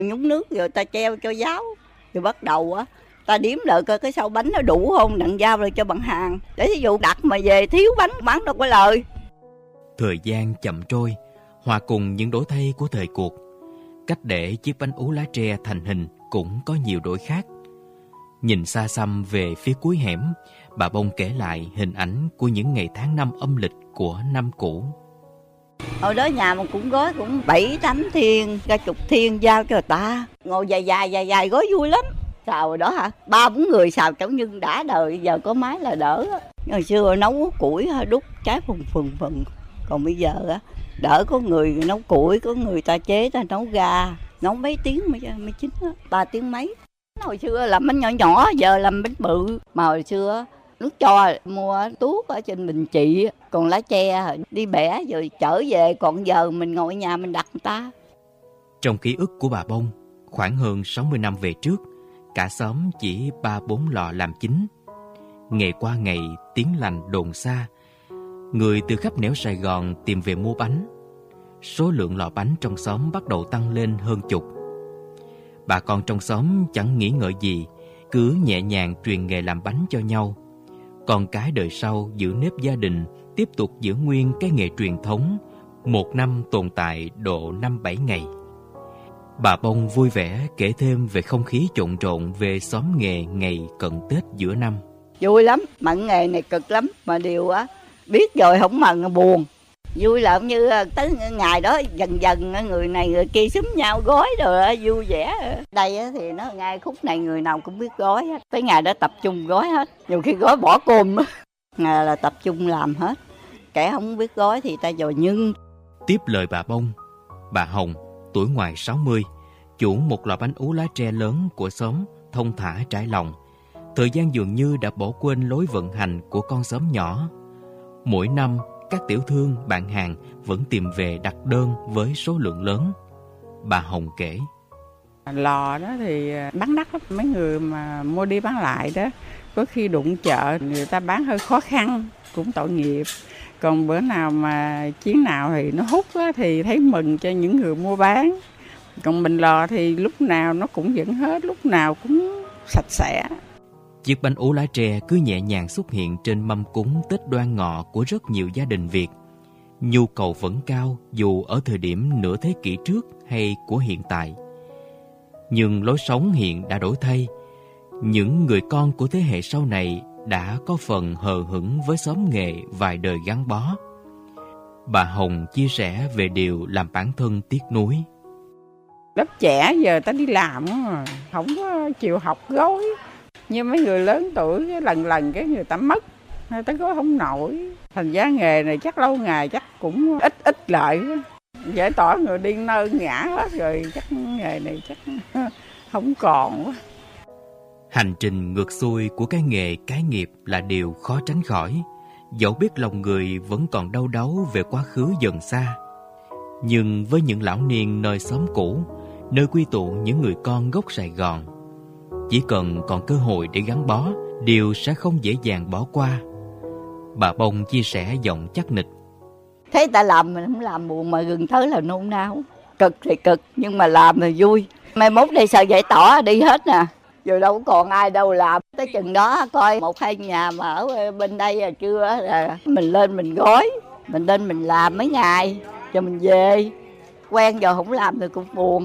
Nhúng nước rồi ta treo cho giáo. Rồi bắt đầu á, ta đếm lại coi cái sau bánh nó đủ không, đặng giao lại cho bạn hàng. Để thí dụ đặt mà về thiếu bánh bán đâu có lời. Thời gian chậm trôi, hòa cùng những đổi thay của thời cuộc, cách để chiếc bánh ú lá tre thành hình cũng có nhiều đổi khác. Nhìn xa xăm về phía cuối hẻm, bà Bông kể lại hình ảnh của những ngày tháng năm âm lịch của năm cũ. Hồi đó nhà mà cũng gói cũng 7-8 thiên, cả chục thiên giao cho người ta. Ngồi dài gói vui lắm. Xào rồi đó hả? 3-4 người xào giống như đã đời, giờ có máy là đỡ. Hồi xưa nấu củi đút cháy phừng. Còn bây giờ á, đỡ có người nấu củi, có người ta chế, ta nấu ga, nấu mấy tiếng mới chín á, 3 tiếng mấy. Hồi xưa làm bánh nhỏ, giờ làm bánh bự. Mà hồi xưa nước cho mua tuốt ở trên Bình Trị, còn lá tre đi bẻ rồi trở về, còn giờ mình ngồi ở nhà mình đặt người ta. Trong ký ức của bà Bông, khoảng hơn 60 năm về trước, cả xóm chỉ 3-4 lò làm chính. Ngày qua ngày, tiếng lành đồn xa, người từ khắp nẻo Sài Gòn tìm về mua bánh. Số lượng lò bánh trong xóm bắt đầu tăng lên hơn chục. Bà con trong xóm chẳng nghĩ ngợi gì, cứ nhẹ nhàng truyền nghề làm bánh cho nhau. Con cái đời sau giữ nếp gia đình, tiếp tục giữ nguyên cái nghề truyền thống, một năm tồn tại độ 5-7 ngày. Bà Bông vui vẻ kể thêm về không khí trộn rộn về xóm nghề ngày cận Tết giữa năm. Vui lắm, mận nghề này cực lắm, mà điều á biết rồi không mừng buồn. Vui là như tới ngày đó dần người này người kia xúm nhau gói rồi vui vẻ. Đây thì nó ngay khúc này người nào cũng biết gói hết. Tới ngày đó tập trung gói hết. Nhiều khi gói bỏ cơm ngày là tập trung làm hết. Kẻ không biết gói thì ta dò nhưng. Tiếp lời bà Bông, bà Hồng, tuổi ngoài 60, chủ một lò bánh ú lá tre lớn của xóm, thông thả trải lòng. Thời gian dường như đã bỏ quên lối vận hành của con xóm nhỏ. Mỗi năm, các tiểu thương, bạn hàng vẫn tìm về đặt đơn với số lượng lớn. Bà Hồng kể. Lò đó thì bán đắt lắm. Mấy người mà mua đi bán lại đó, có khi đụng chợ người ta bán hơi khó khăn, cũng tội nghiệp. Còn bữa nào mà chuyến nào thì nó hút á, thì thấy mừng cho những người mua bán. Còn mình lò thì lúc nào nó cũng vẫn hết, lúc nào cũng sạch sẽ. Chiếc bánh ú lá tre cứ nhẹ nhàng xuất hiện trên mâm cúng Tết Đoan Ngọ của rất nhiều gia đình Việt. Nhu cầu vẫn cao dù ở thời điểm nửa thế kỷ trước hay của hiện tại. Nhưng lối sống hiện đã đổi thay. Những người con của thế hệ sau này đã có phần hờ hững với xóm nghề vài đời gắn bó. Bà Hồng chia sẻ về điều làm bản thân tiếc nuối. Lớp trẻ giờ ta đi làm mà không có chịu học gói. Như mấy người lớn tuổi lần cái người ta mất, người ta gói không nổi. Thành ra nghề này chắc lâu ngày chắc cũng ít lợi. Giải tỏa người điên nơ ngã hết rồi, chắc nghề này chắc không còn quá. Hành trình ngược xuôi của cái nghề cái nghiệp là điều khó tránh khỏi, dẫu biết lòng người vẫn còn đau đáu về quá khứ dần xa. Nhưng với những lão niên nơi xóm cũ, nơi quy tụ những người con gốc Sài Gòn, chỉ cần còn cơ hội để gắn bó, điều sẽ không dễ dàng bỏ qua. Bà Bông chia sẻ giọng chắc nịch. Thấy ta làm mình không làm buồn, mà gần tới là nôn nao. Cực thì cực, nhưng mà làm thì vui. Mai mốt đây sợ giải tỏa đi hết nè. Rồi đâu còn ai đâu làm. Tới chừng đó coi 1-2 nhà mà ở bên đây là chưa là mình lên mình gói. Mình lên mình làm mấy ngày rồi mình về. Quen giờ không làm thì cũng buồn.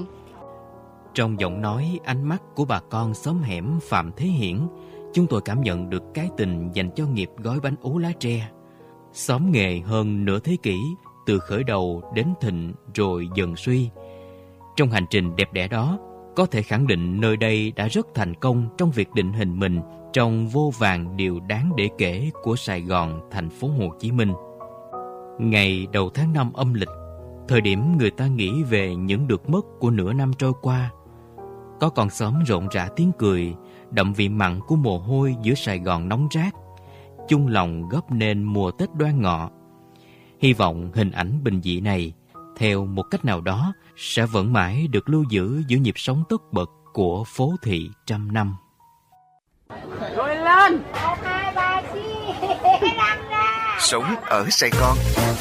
Trong giọng nói, ánh mắt của bà con xóm hẻm Phạm Thế Hiển, chúng tôi cảm nhận được cái tình dành cho nghiệp gói bánh ú lá tre. Xóm nghề hơn nửa thế kỷ, từ khởi đầu đến thịnh rồi dần suy. Trong hành trình đẹp đẽ đó, có thể khẳng định nơi đây đã rất thành công trong việc định hình mình trong vô vàn điều đáng để kể của Sài Gòn, thành phố Hồ Chí Minh. Ngày đầu tháng 5 âm lịch, thời điểm người ta nghĩ về những được mất của nửa năm trôi qua, có con xóm rộn rã tiếng cười, đậm vị mặn của mồ hôi giữa Sài Gòn nóng rát, chung lòng góp nên mùa Tết Đoan Ngọ. Hy vọng hình ảnh bình dị này, theo một cách nào đó, sẽ vẫn mãi được lưu giữ giữa nhịp sống tất bật của phố thị trăm năm. Rồi lên! Sống ở Sài Gòn.